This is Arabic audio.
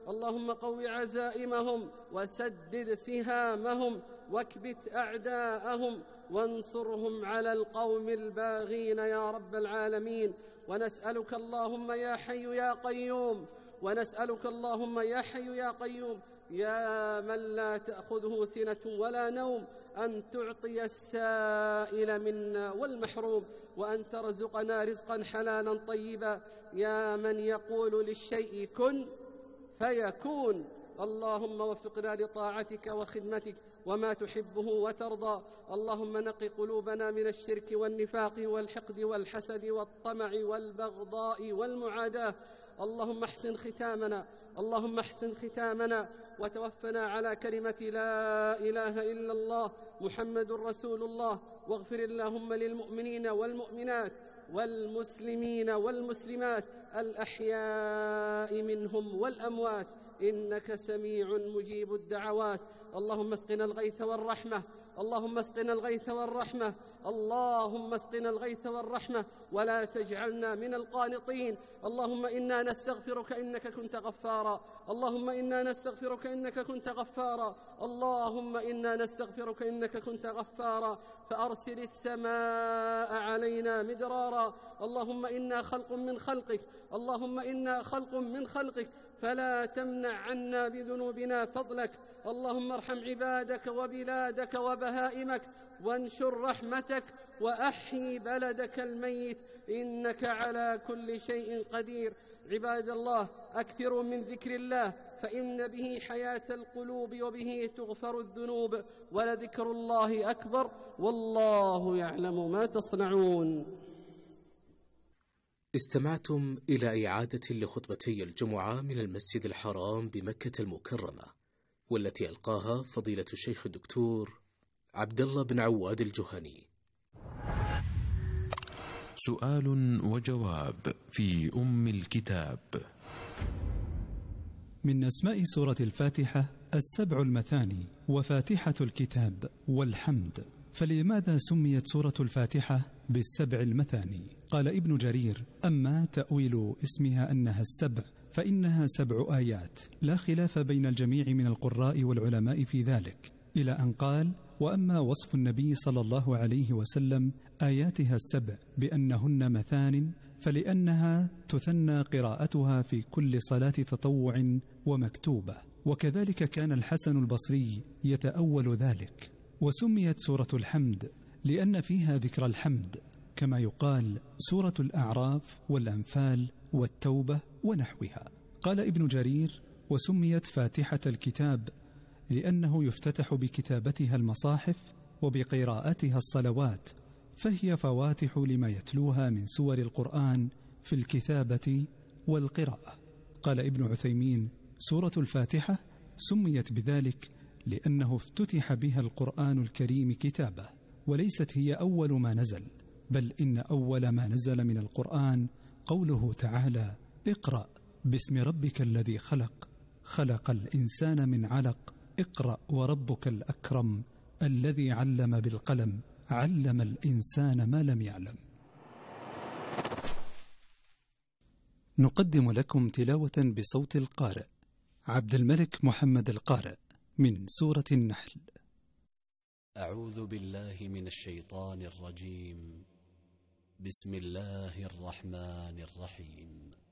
اللهم قو عزائمهم وسدد سهامهم واكبت أعداءهم وانصرهم على القوم الباغين يا رب العالمين. ونسألك اللهم يا حي يا قيوم، ونسألك اللهم يا حي يا قيوم يا من لا تأخذه سنة ولا نوم أن تعطي السائل منا والمحروم، وأن ترزقنا رزقا حلالا طيبا، يا من يقول للشيء كن فيكون. اللهم وفقنا لطاعتك وخدمتك وما تحبه وترضى. اللهم نق قلوبنا من الشرك والنفاق والحقد والحسد والطمع والبغضاء والمعاداة. اللهم احسن ختامنا، اللهم احسن ختامنا، وتوفنا على كلمة لا إله إلا الله محمد رسول الله. واغفر اللهم للمؤمنين والمؤمنات والمسلمين والمسلمات الأحياء منهم والأموات، إنك سميع مجيب الدعوات. اللهم اسقنا الغيث والرحمة، اللهم اسقنا الغيث والرحمة، اللهم اسقنا الغيث والرحمة، ولا تجعلنا من القانطين. اللهم إنا نستغفرك إنك كنت غفارا، اللهم إنا نستغفرك إنك كنت غفارا، اللهم إنا نستغفرك إنك كنت غفارا، فأرسل السماء علينا مدرارا. اللهم إنا خلق من خلقك، اللهم إنا خلق من خلقك، فلا تمنع عنا بذنوبنا فضلك. اللهم ارحم عبادك وبلادك وبهائمك، وانشر رحمتك، وأحيي بلدك الميت، إنك على كل شيء قدير. عباد الله، أكثروا من ذكر الله، فإن به حياة القلوب وبه تغفر الذنوب، ولذكر الله أكبر، والله يعلم ما تصنعون. استمعتم إلى إعادة لخطبتي الجمعة من المسجد الحرام بمكة المكرمة، والتي ألقاها فضيلة الشيخ الدكتور عبد الله بن عواد الجهني. سؤال وجواب في أم الكتاب. من أسماء سورة الفاتحة 7 المثاني وفاتحة الكتاب والحمد، فلماذا سميت سورة الفاتحة 7 المثاني؟ قال ابن جرير: أما تأويل اسمها أنها 7 فإنها 7 آيات، لا خلاف بين الجميع من القراء والعلماء في ذلك، إلى أن قال: وأما وصف النبي صلى الله عليه وسلم آياتها 7 بأنهن مثان فلأنها تثنى قراءتها في كل صلاة تطوع ومكتوبة، وكذلك كان الحسن البصري يتأول ذلك. وسميت سورة الحمد لأن فيها ذكر الحمد، كما يقال سورة الأعراف والأنفال والتوبة ونحوها. قال ابن جرير: وسميت فاتحة الكتاب لأنه يفتتح بكتابتها المصاحف وبقراءتها الصلوات، فهي فواتح لما يتلوها من سور القرآن في الكتابة والقراءة. قال ابن عثيمين: سورة الفاتحة سميت بذلك لأنه افتتح بها القرآن الكريم كتابة، وليست هي أول ما نزل، بل إن أول ما نزل من القرآن قوله تعالى: اقرأ باسم ربك الذي خلق، خلق الإنسان من علق، اقرأ وربك الأكرم الذي علم بالقلم، علم الإنسان ما لم يعلم. نقدم لكم تلاوة بصوت القارئ عبد الملك محمد القارئ من سورة النحل. أعوذ بالله من الشيطان الرجيم. بسم الله الرحمن الرحيم.